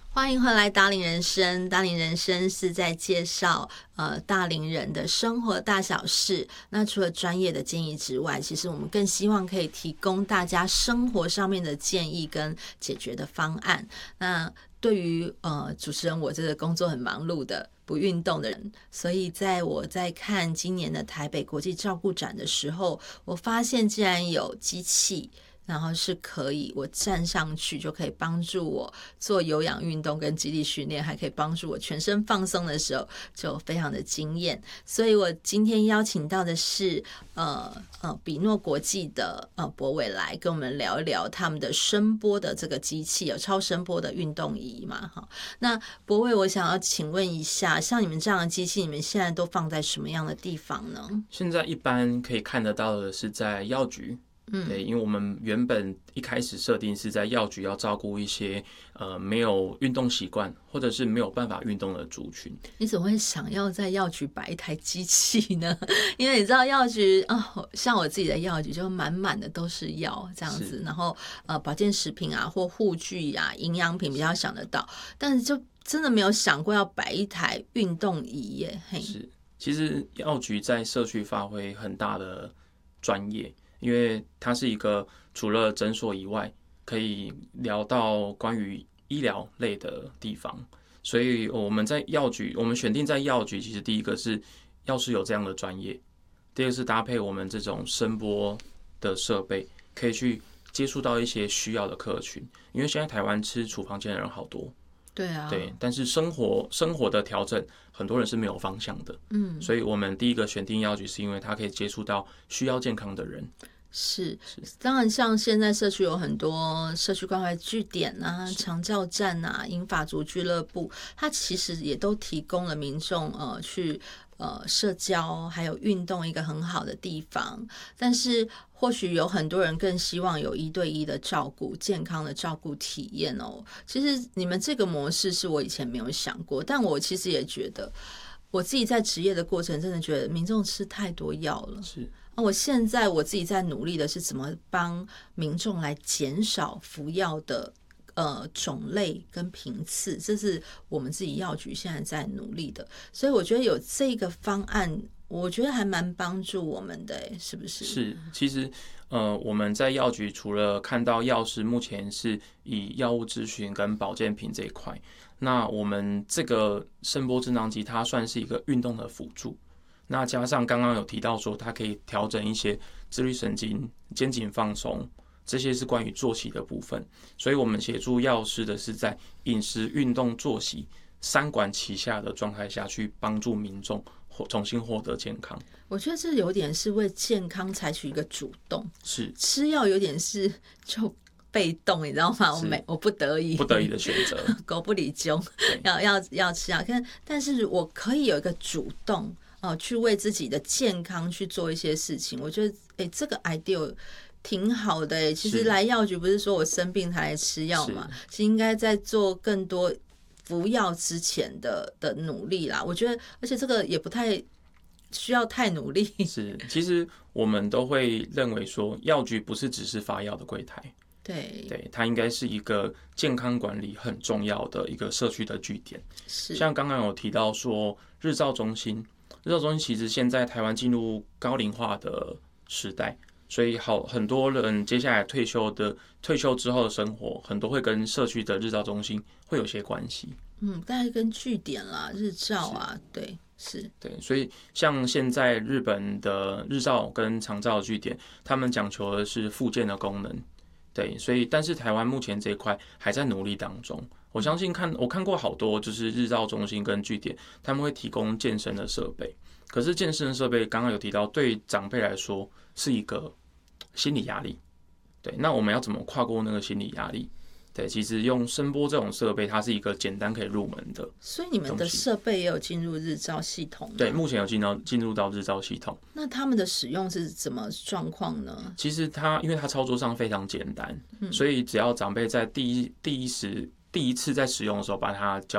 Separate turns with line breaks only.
欢迎回来大龄人生。大龄人生是在介绍大龄人的生活大小事。那除了专业的建议之外，其实我们更希望可以提供大家生活上面的建议跟解决的方案。那对于主持人我这个工作很忙碌的不运动的人，所以我在看今年的台北国际照顾展的时候，我发现竟然有机器，然后是可以我站上去就可以帮助我做有氧运动跟肌力训练，还可以帮助我全身放松的时候，就非常的惊艳。所以我今天邀请到的是比诺国际的博伟来跟我们聊一聊他们的声波的这个机器，有超声波的运动仪嘛。那博伟，我想要请问一下，像你们这样的机器，你们现在都放在什么样的地方呢？
现在一般可以看得到的是在药局。对，因为我们原本一开始设定是在药局要照顾一些没有运动习惯或者是没有办法运动的族群。
你怎么会想要在药局摆一台机器呢？因为你知道药局像我自己的药局就满满的都是药这样子，然后保健食品啊或护具啊营养品比较想得到，但是就真的没有想过要摆一台运动仪耶。
是，其实药局在社区发挥很大的专业。因为它是一个除了诊所以外可以聊到关于医疗类的地方，所以我们在药局，我们选定在药局，其实第一个是药师有这样的专业，第二个是搭配我们这种声波的设备，可以去接触到一些需要的客群。因为现在台湾吃处方间的人好多，
对啊，
对，但是生活的调整，很多人是没有方向的，所以我们第一个选定药局，是因为它可以接触到需要健康的人。
是，当然像现在社区有很多社区关怀据点啊、长照站啊、银发族俱乐部，它其实也都提供了民众去社交还有运动一个很好的地方。但是或许有很多人更希望有1对1的照顾、健康的照顾体验哦。其实你们这个模式是我以前没有想过，但我其实也觉得我自己在职业的过程真的觉得民众吃太多药了。
是。
我现在我自己在努力的是怎么帮民众来减少服药的种类跟频次，这是我们自己药局现在在努力的。所以我觉得有这个方案，我觉得还蛮帮助我们的，是不是？
是，其实我们在药局除了看到药师目前是以药物咨询跟保健品这一块，那我们这个声波震荡机它算是一个运动的辅助。那加上刚刚有提到说，它可以调整一些自律神经、肩颈放松，这些是关于作息的部分。所以我们协助药师的是在饮食、运动、作息3管齐下的状态下去帮助民众重新获得健康。
我觉得这有点是为健康采取一个主动，
是
吃药有点是就被动，你知道吗？我不得已
的选择，
狗不理揪，要吃药，但是我可以有一个主动。去为自己的健康去做一些事情，我觉得这个 idea 挺好的。其实来药局不是说我生病才来吃药嘛，是应该在做更多服药之前的努力啦。我觉得，而且这个也不太需要太努力。
是，其实我们都会认为说，药局不是只是发药的柜台。对，它应该是一个健康管理很重要的一个社区的据点。
是，像
刚刚有提到说日照中心其实现在台湾进入高龄化的时代，所以很多人接下来退休之后的生活，很多会跟社区的日照中心会有些关系。
大概跟据点啦、日照啊，对，是，
对，所以像现在日本的日照跟长照的据点，他们讲求的是复健的功能。对，所以但是台湾目前这一块还在努力当中。我相信我看过好多就是日照中心跟据点，他们会提供健身的设备。可是健身的设备刚刚有提到，对长辈来说是一个心理压力。对，那我们要怎么跨过那个心理压力？对，其实用声波这种设备，它是一个简单可以入门的。
所以你们的设备也有进入日照系统吗？
对，目前有进入到日照系统。
那他们的使用是怎么状况呢？
其实因为它操作上非常简单，所以只要长辈在第一次在使用的时候把它交